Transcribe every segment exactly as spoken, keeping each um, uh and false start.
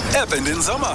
Ab in den Sommer.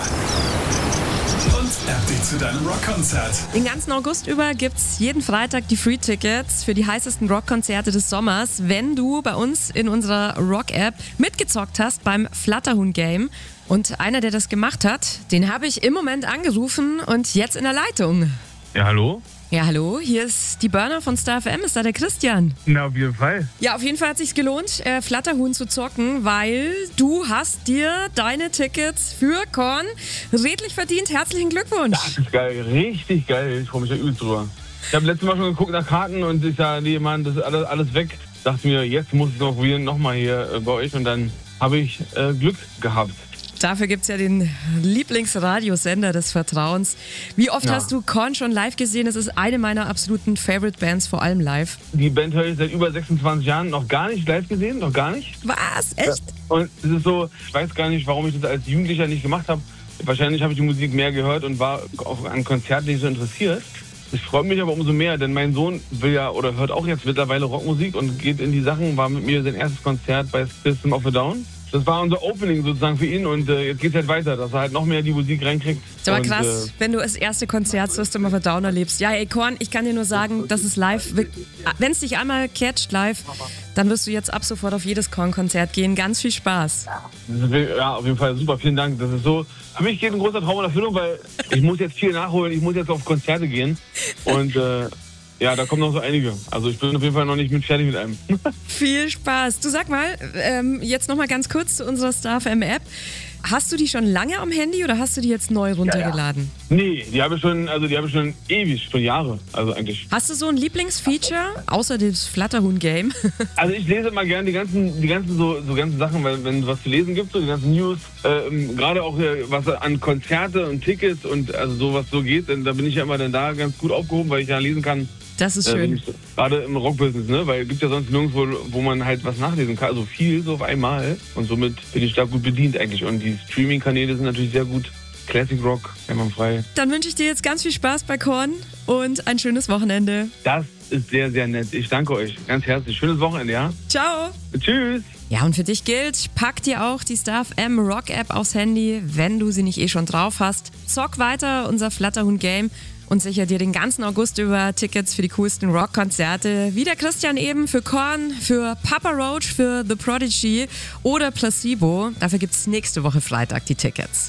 Und App dich zu deinem Rockkonzert. Den ganzen August über gibt's jeden Freitag die Free-Tickets für die heißesten Rockkonzerte des Sommers, wenn du bei uns in unserer Rock-App mitgezockt hast beim Flatterhuhn-Game. Und einer, der das gemacht hat, den habe ich im Moment angerufen und jetzt in der Leitung. Ja, hallo? Ja, hallo, hier ist die Burner von Star F M, ist da der Christian? Na, auf jeden Fall. Ja, auf jeden Fall hat es sich gelohnt, äh, Flatterhuhn zu zocken, weil du hast dir deine Tickets für Korn redlich verdient. Herzlichen Glückwunsch. Das ist geil, richtig geil. Ich freue mich da übelst drüber. Ich habe letztes Mal schon geguckt nach Karten und ich sah, nee, Mann, das ist alles, alles weg. Dachte mir, jetzt muss ich noch probieren, nochmal hier äh, bei euch und dann habe ich äh, Glück gehabt. Dafür gibt es ja den Lieblingsradiosender des Vertrauens. Wie oft Ja. hast du Korn schon live gesehen? Das ist eine meiner absoluten Favorite Bands, vor allem live. Die Band höre ich seit über sechsundzwanzig Jahren noch gar nicht live gesehen, noch gar nicht. Was? Echt? Und es ist so, ich weiß gar nicht, warum ich das als Jugendlicher nicht gemacht habe. Wahrscheinlich habe ich die Musik mehr gehört und war auch an Konzerten nicht so interessiert. Ich freue mich aber umso mehr, denn mein Sohn will ja oder hört auch jetzt mittlerweile Rockmusik und geht in die Sachen, war mit mir sein erstes Konzert bei System of a Down. Das war unser Opening sozusagen für ihn und äh, jetzt geht's halt weiter, dass er halt noch mehr die Musik reinkriegt. Ist aber und, krass, äh, wenn du das erste Konzert System of a Down erlebst. Ja, ey, Korn, ich kann dir nur sagen, das ist live. Wenn es dich einmal catcht live, dann wirst du jetzt ab sofort auf jedes Korn-Konzert gehen. Ganz viel Spaß. Das ist, ja, auf jeden Fall super, vielen Dank. Das ist so, für mich geht ein großer Traum in Erfüllung, weil ich muss jetzt viel nachholen, ich muss jetzt auf Konzerte gehen und äh, ja, da kommen noch so einige. Also ich bin auf jeden Fall noch nicht mit fertig mit einem. Viel Spaß. Du, sag mal, ähm, jetzt noch mal ganz kurz zu unserer Star F M-App. Hast du die schon lange am Handy oder hast du die jetzt neu runtergeladen? Ja, ja. Nee, die habe ich schon, also die habe ich schon ewig, schon Jahre, also eigentlich. Hast du so ein Lieblingsfeature, außer das Flatterhuhn-Game? Also ich lese immer gerne die ganzen, die ganzen so, so ganzen Sachen, weil wenn es was zu lesen gibt, so die ganzen News, ähm, gerade auch äh, was an Konzerte und Tickets und also so was so geht, dann, da bin ich ja immer dann da ganz gut aufgehoben, weil ich ja lesen kann. Das ist schön. Äh, gerade im Rockbusiness, ne? Weil es gibt ja sonst nirgendwo, wo man halt was nachlesen kann. Also viel so auf einmal. Und somit bin ich da gut bedient eigentlich. Und die Streaming-Kanäle sind natürlich sehr gut. Classic Rock, einwandfrei. Dann wünsche ich dir jetzt ganz viel Spaß bei Korn und ein schönes Wochenende. Das ist sehr, sehr nett. Ich danke euch ganz herzlich. Schönes Wochenende, ja? Ciao. Tschüss. Ja, und für dich gilt, pack dir auch die Star F M Rock App aufs Handy, wenn du sie nicht eh schon drauf hast. Zock weiter unser Flatterhuhn-Game und sicher dir den ganzen August über Tickets für die coolsten Rockkonzerte. Wie der Christian eben für Korn, für Papa Roach, für The Prodigy oder Placebo. Dafür gibt's nächste Woche Freitag die Tickets.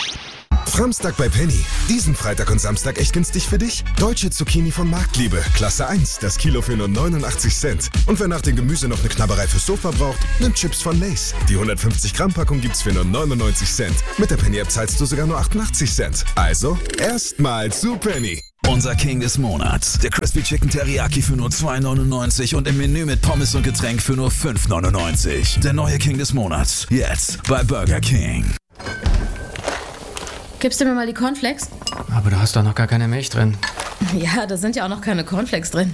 Samstag bei Penny. Diesen Freitag und Samstag echt günstig für dich? Deutsche Zucchini von Marktliebe. Klasse eins. Das Kilo für nur neunundachtzig Cent. Und wer nach dem Gemüse noch eine Knabberei fürs Sofa braucht, nimmt Chips von Lay's. Die hundertfünfzig Gramm Packung gibt's für nur neunundneunzig Cent. Mit der Penny-App zahlst du sogar nur achtundachtzig Cent. Also, erstmal zu Penny. Unser King des Monats. Der Crispy Chicken Teriyaki für nur zwei neunundneunzig und im Menü mit Pommes und Getränk für nur fünf neunundneunzig. Der neue King des Monats. Jetzt bei Burger King. Gibst du mir mal die Cornflakes? Aber du hast doch noch gar keine Milch drin. Ja, da sind ja auch noch keine Cornflakes drin.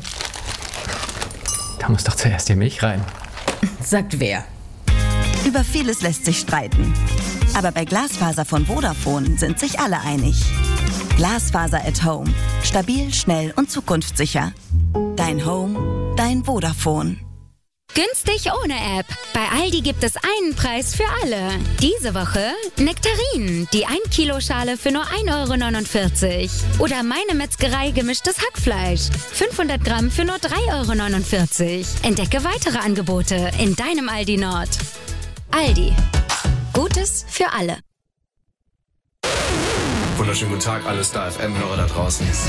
Da muss doch zuerst die Milch rein. Sagt wer? Über vieles lässt sich streiten. Aber bei Glasfaser von Vodafone sind sich alle einig. Glasfaser at Home. Stabil, schnell und zukunftssicher. Dein Home, dein Vodafone. Günstig ohne App. Bei Aldi gibt es einen Preis für alle. Diese Woche Nektarinen, die ein Kilo Schale für nur ein Euro neunundvierzig. Oder meine Metzgerei gemischtes Hackfleisch. fünfhundert Gramm für nur drei Euro neunundvierzig. Entdecke weitere Angebote in deinem Aldi Nord. Aldi. Gutes für alle. Wunderschönen guten Tag, alle Star F M-Hörer da draußen.